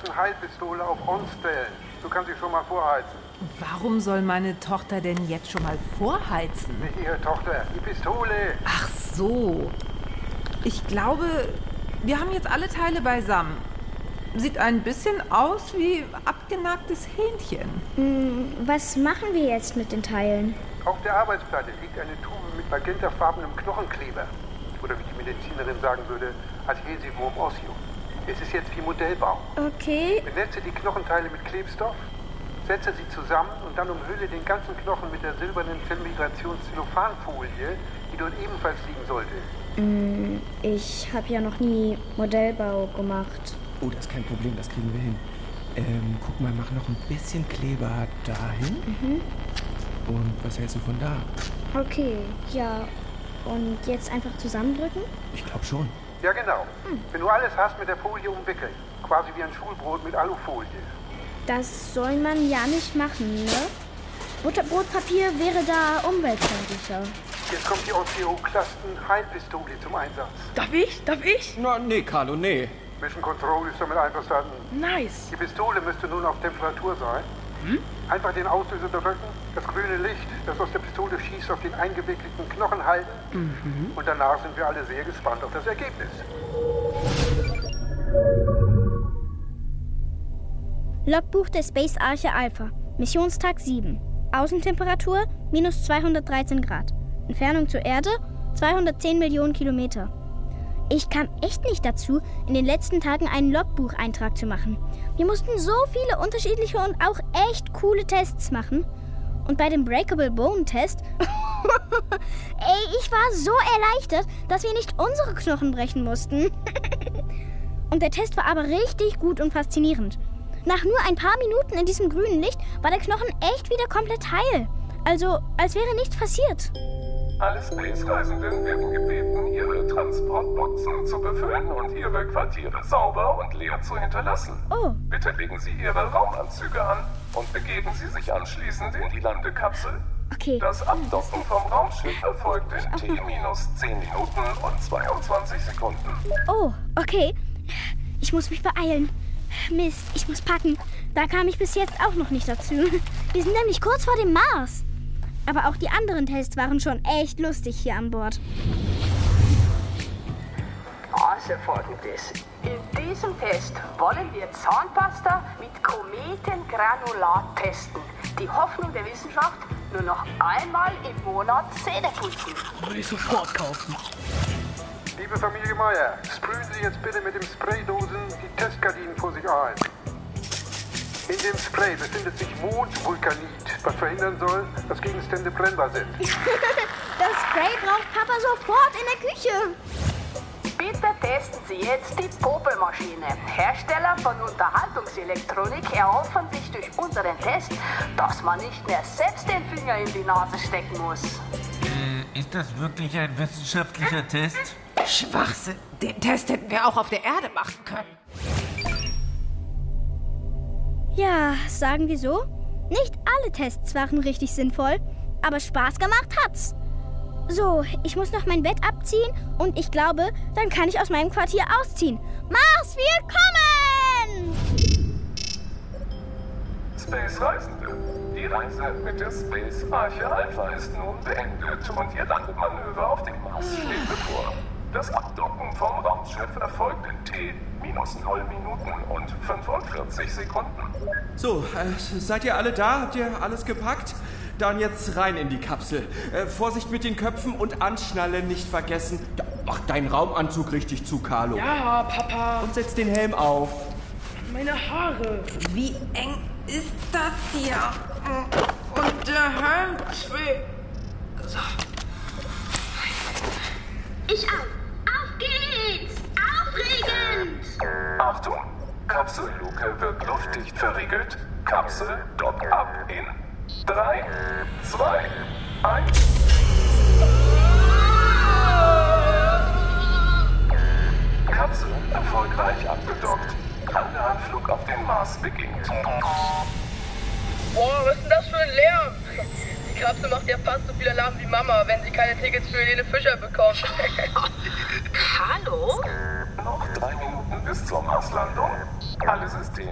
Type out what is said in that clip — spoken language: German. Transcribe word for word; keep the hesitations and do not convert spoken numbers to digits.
Knochenheilpistole auf uns stellen. Du kannst sie schon mal vorheizen. Warum soll meine Tochter denn jetzt schon mal vorheizen? Nicht ihre Tochter, die Pistole. Ach so. Ich glaube, wir haben jetzt alle Teile beisammen. Sieht ein bisschen aus wie abgenagtes Hähnchen. Hm, was machen wir jetzt mit den Teilen? Auf der Arbeitsplatte liegt eine Tube mit magentafarbenem Knochenkleber. Oder wie die Medizinerin sagen würde, Adhesivum osseo. Es ist jetzt wie Modellbau. Okay. Benetze die Knochenteile mit Klebstoff, setze sie zusammen und dann umhülle den ganzen Knochen mit der silbernen Zellmigrations-Zellophanfolie, die dort ebenfalls liegen sollte. Hm, ich habe ja noch nie Modellbau gemacht. Oh, das ist kein Problem, das kriegen wir hin. Ähm, guck mal, mach noch ein bisschen Kleber dahin. Mhm. Und was hältst du von da? Okay, ja. Und jetzt einfach zusammendrücken? Ich glaube schon. Ja, genau. Hm. Wenn du alles hast, mit der Folie umwickeln. Quasi wie ein Schulbrot mit Alufolie. Das soll man ja nicht machen, ne? Butterbrotpapier wäre da umweltfreundlicher. Jetzt kommt die Osteoklasten-Heilpistole zum Einsatz. Darf ich? Darf ich? Na, nee, Carlo, nee. Mission Control ist damit einverstanden. Nice. Die Pistole müsste nun auf Temperatur sein. Hm? Einfach den Auslöser drücken, das grüne Licht, das aus der Pistole schießt, auf den eingewickelten Knochen halten. Mhm. Und danach sind wir alle sehr gespannt auf das Ergebnis. Logbuch der Space Arche Alpha. Missionstag sieben. Außentemperatur minus zweihundertdreizehn Grad. Entfernung zur Erde zweihundertzehn Millionen Kilometer. Ich kam echt nicht dazu, in den letzten Tagen einen Logbucheintrag zu machen. Wir mussten so viele unterschiedliche und auch echt coole Tests machen. Und bei dem Breakable Bone Test, ey, ich war so erleichtert, dass wir nicht unsere Knochen brechen mussten. Und der Test war aber richtig gut und faszinierend. Nach nur ein paar Minuten in diesem grünen Licht war der Knochen echt wieder komplett heil. Also, als wäre nichts passiert. Alle Space-Reisenden werden gebeten, ihre Transportboxen zu befüllen und ihre Quartiere sauber und leer zu hinterlassen. Oh. Bitte legen Sie Ihre Raumanzüge an und begeben Sie sich anschließend in die Landekapsel. Okay. Das Abdocken vom Raumschiff erfolgt in T minus zehn Minuten und zweiundzwanzig Sekunden. Oh, okay. Ich muss mich beeilen. Mist, ich muss packen. Da kam ich bis jetzt auch noch nicht dazu. Wir sind nämlich kurz vor dem Mars. Aber auch die anderen Tests waren schon echt lustig hier an Bord. Also folgendes. In diesem Test wollen wir Zahnpasta mit Kometengranulat testen. Die Hoffnung der Wissenschaft, nur noch einmal im Monat Zähne putzen. Würde ich sofort kaufen. Liebe Familie Meier, sprühen Sie jetzt bitte mit dem Spraydosen die Testgardinen vor sich ein. In dem Spray befindet sich Mondvulkanit, was verhindern soll, dass Gegenstände brennbar sind. Das Spray braucht Papa sofort in der Küche. Bitte testen Sie jetzt die Popelmaschine. Hersteller von Unterhaltungselektronik erhoffen sich durch unseren Test, dass man nicht mehr selbst den Finger in die Nase stecken muss. Äh, ist das wirklich ein wissenschaftlicher Test? Schwachsinn. Den Test hätten wir auch auf der Erde machen können. Ja, sagen wir so. Nicht alle Tests waren richtig sinnvoll, aber Spaß gemacht hat's. So, ich muss noch mein Bett abziehen und ich glaube, dann kann ich aus meinem Quartier ausziehen. Mars, wir kommen! Space-Reisende, die Reise mit der Space Arche Alpha ist nun beendet und Ihr Landemanöver auf dem Mars steht bevor. Das Abdocken vom Raumschiff erfolgt in T minus null Minuten und fünfundvierzig Sekunden. So, äh, seid ihr alle da? Habt ihr alles gepackt? Dann jetzt rein in die Kapsel. Äh, Vorsicht mit den Köpfen und anschnallen nicht vergessen. Ja, mach deinen Raumanzug richtig zu, Carlo. Ja, Papa. Und setz den Helm auf. Meine Haare. Wie eng ist das hier? Und der Helm schwer. So. Ich auch. Auf geht's! Aufregend! Achtung! Kapselluke wird luftdicht verriegelt. Kapsel dockt ab in drei, zwei, eins. Kapsel erfolgreich abgedockt. Landeanflug auf den Mars beginnt. Boah, was ist denn das für ein Lärm? Die Kapsel macht ja fast so viel Alarm wie Mama, wenn sie keine Tickets für Helene Fischer bekommt. Hallo? Noch drei Minuten bis zur Marslandung. Alle Systeme